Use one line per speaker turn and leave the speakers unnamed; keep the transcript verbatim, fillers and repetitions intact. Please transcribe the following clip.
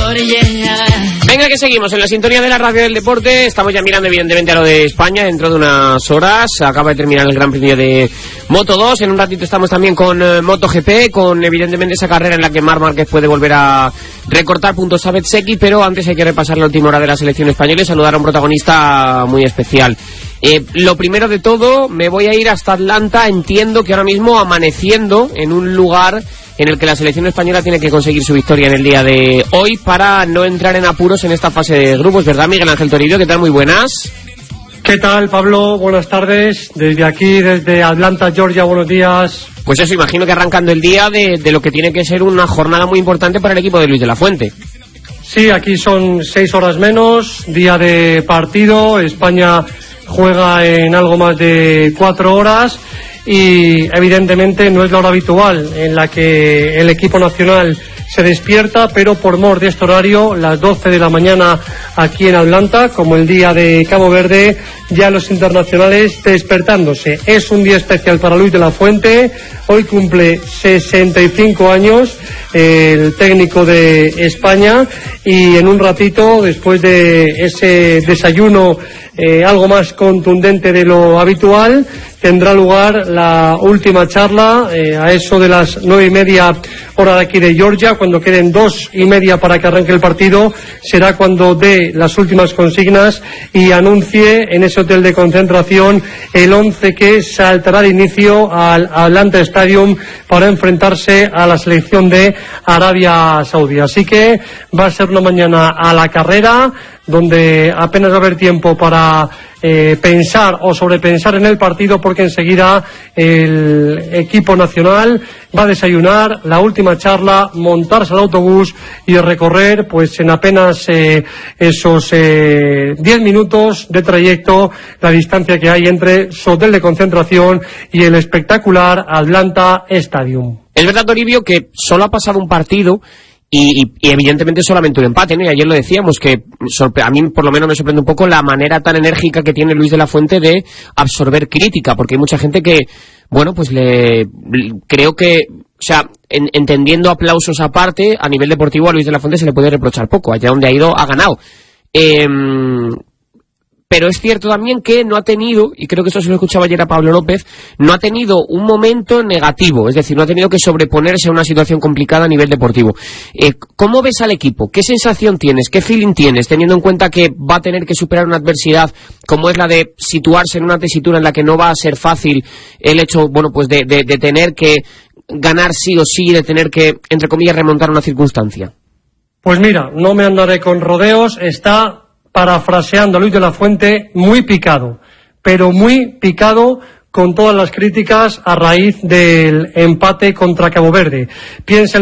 Venga, que seguimos en la sintonía de la radio del deporte. Estamos ya mirando evidentemente a lo de España dentro de unas horas. Acaba de terminar el Gran Premio de Moto dos. En un ratito estamos también con eh, MotoGP, con evidentemente esa carrera en la que Marc Márquez puede volver a recortar puntos a Bezzecchi, pero antes hay que repasar la última hora de la selección española y saludar a un protagonista muy especial. Eh, lo primero de todo, me voy a ir hasta Atlanta. Entiendo que ahora mismo amaneciendo en un lugar en el que la selección española tiene que conseguir su victoria en el día de hoy para no entrar en apuros en esta fase de grupos, ¿verdad, Miguel Ángel Toribio? ¿Qué tal? Muy buenas.
¿Qué tal, Pablo? Buenas tardes. Desde aquí, desde Atlanta, Georgia, buenos días.
Pues eso, imagino que arrancando el día de, de lo que tiene que ser una jornada muy importante para el equipo de Luis de la Fuente.
Sí, aquí son seis horas menos, día de partido. España juega en algo más de cuatro horas. Y evidentemente no es la hora habitual en la que el equipo nacional se despierta, pero por mor de este horario, las doce de la mañana aquí en Atlanta, como el día de Cabo Verde, ya los internacionales despertándose. Es un día especial para Luis de la Fuente. Hoy cumple sesenta y cinco años el técnico de España, y en un ratito, después de ese desayuno eh, algo más contundente de lo habitual, tendrá lugar la última charla eh, a eso de las nueve y media hora de aquí de Georgia. Cuando queden dos y media para que arranque el partido, será cuando dé las últimas consignas y anuncie en ese hotel de concentración el once que saltará de inicio al Atlanta Stadium para enfrentarse a la selección de Arabia Saudí. Así que va a ser una mañana a la carrera, donde apenas va a haber tiempo para eh, pensar o sobrepensar en el partido, porque enseguida el equipo nacional va a desayunar, la última charla, montarse al autobús y recorrer pues en apenas eh, esos eh, diez minutos de trayecto la distancia que hay entre su hotel de concentración y el espectacular Atlanta Stadium.
Es verdad, Toribio, que solo ha pasado un partido Y, y, y evidentemente solamente un empate, ¿no? Y ayer lo decíamos, que sorpre- a mí por lo menos me sorprende un poco la manera tan enérgica que tiene Luis de la Fuente de absorber crítica, porque hay mucha gente que, bueno, pues le, le creo que, o sea, en, entendiendo aplausos aparte, a nivel deportivo a Luis de la Fuente se le puede reprochar poco. Allá donde ha ido ha ganado. Eh, Pero es cierto también que no ha tenido, y creo que eso se lo escuchaba ayer a Pablo López, no ha tenido un momento negativo, es decir, no ha tenido que sobreponerse a una situación complicada a nivel deportivo. Eh, ¿Cómo ves al equipo? ¿Qué sensación tienes? ¿Qué feeling tienes? Teniendo en cuenta que va a tener que superar una adversidad como es la de situarse en una tesitura en la que no va a ser fácil el hecho, bueno, pues de, de, de tener que ganar sí o sí, de tener que, entre comillas, remontar una circunstancia.
Pues mira, no me andaré con rodeos. Está, parafraseando a Luis de la Fuente, muy picado, pero muy picado con todas las críticas a raíz del empate contra Cabo Verde. Piensa